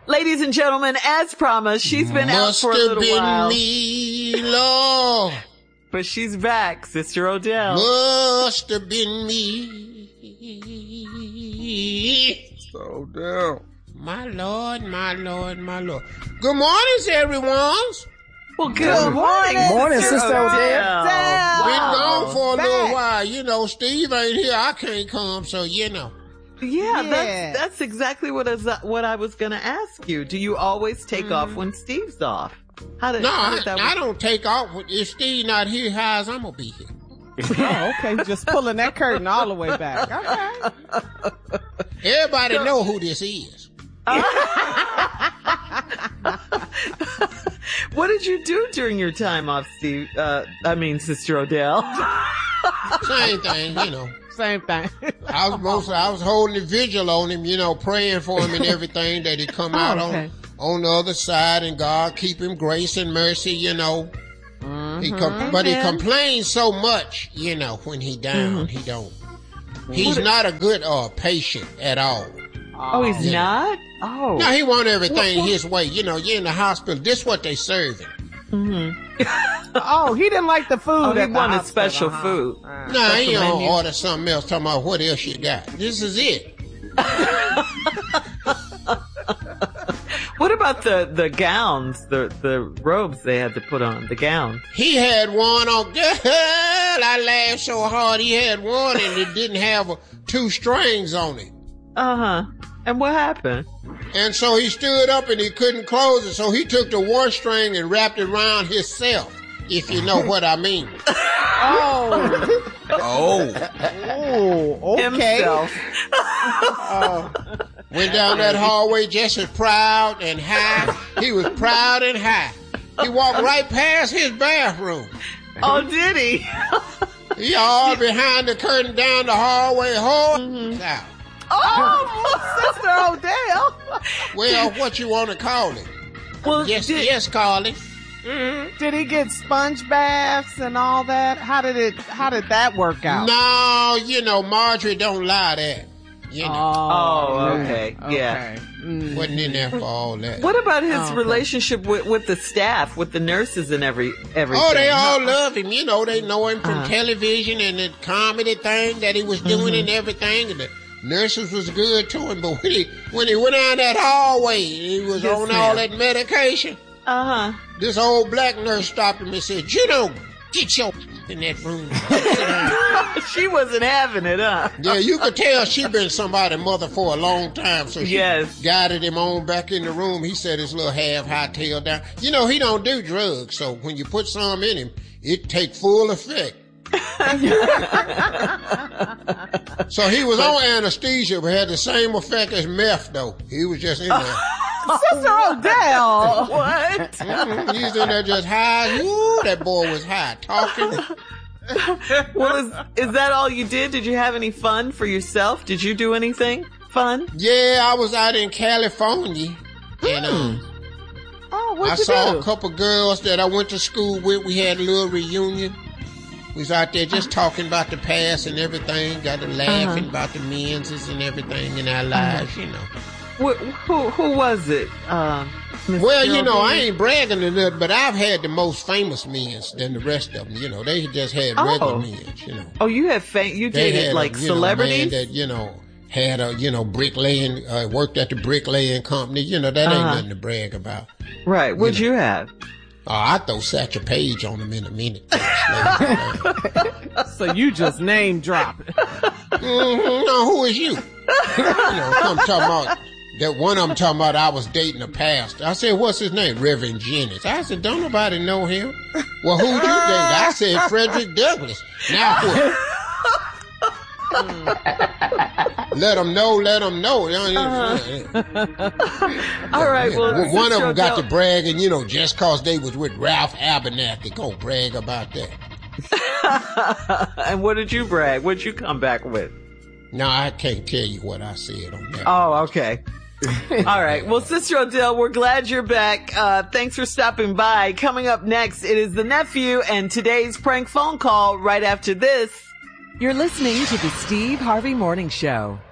Ladies and gentlemen, as promised, she's been out for a little while. Must have been me, Lord. But she's back, Sister Odell. Must have been me. So down. My Lord, my Lord, my Lord. Good morning, everyone. Well, good morning. Morning, Sister Odell. Been gone for a little while. You know, Steve ain't here. I can't come, so you know. Yeah. That's exactly what I was going to ask you. Do you always take off when Steve's off? I don't take off. If Steve not here, how's I'm going to be here? Oh, okay. Just pulling that curtain all the way back. Okay. Everybody know who this is. What did you do during your time off, Steve? Sister Odell. Same thing, you know. Same thing. I was holding a vigil on him, you know, praying for him and everything that he come out on the other side, and God keep him grace and mercy, you know. Mm-hmm. But he complains so much, you know, when he down. He don't. He's not a good patient at all. Oh, he's not? Oh. No, he want everything his way. You know, you're in the hospital. This what they serving. Oh, he didn't like the food. Oh, he wanted special food. No, he don't order something else. Talking about what else you got. This is it. What about the gowns, the robes they had to put on, the gowns? He had one on. Girl, I laughed so hard. He had one and it didn't have 2 strings on it. Uh-huh. And what happened? And so he stood up and he couldn't close it. So he took the 1 string and wrapped it around himself, if you know what I mean. Oh, okay. Himself. Went down that hallway just as proud and high. He was proud and high. He walked right past his bathroom. Oh, did he? He all behind the curtain down the hallway. Out. Oh, Sister Odell. Well, what you want to call it? Well, Yes, Carly. Did he get sponge baths and all that? How did that work out? No, you know, Marjorie don't lie that. You know. Oh, okay. Yeah. Wasn't in there for all that. What about his relationship with the staff, with the nurses and everything? Oh, they all love him. You know, they know him from television and the comedy thing that he was doing and everything. And the nurses was good to him. But when he went down that hallway, he was on all that medication. This old black nurse stopped him and said, "You don't get your in that room." She wasn't having it, huh? Yeah, you could tell she been somebody's mother for a long time. So she guided him on back in the room. He said his little high tail down. You know, he don't do drugs. So when you put some in him, it take full effect. So he was on anesthesia, but had the same effect as meth, though. He was just in there. Sister Odell. What? He was in there just high. Ooh, that boy was high, talking. Well, is that all you did? Did you have any fun for yourself? Did you do anything fun? Yeah, I was out in California, and I saw a couple girls that I went to school with. We had a little reunion. We was out there just talking about the past and everything, got to laughing about the menses and everything in our lives, you know. Who was it? Well, you know, I ain't bragging or nothing, but I've had the most famous men's than the rest of them. You know, they just had regular men's, you know. Oh, you had you dated like celebrities? Man that, you know, had a, you know, bricklaying, worked at the bricklaying company. You know, that ain't nothing to brag about. Right. What'd you have? I throw Satchel Paige on them in a minute. So you just name drop it. No, who is you? You know, come talking about that one of them talking about I was dating a pastor. I said, what's his name? Reverend Jennings. I said, don't nobody know him. Well, who'd you date? I said, Frederick Douglass. Now what? Let them know. All right, well, one of them got to brag, and you know, just cause they was with Ralph Abernathy, gonna brag about that. And what did you brag? What'd you come back with? No, I can't tell you what I said on that. Oh, okay. All right. Well, Sister Odell, we're glad you're back. Thanks for stopping by. Coming up next, it is the nephew and today's prank phone call right after this. You're listening to the Steve Harvey Morning Show.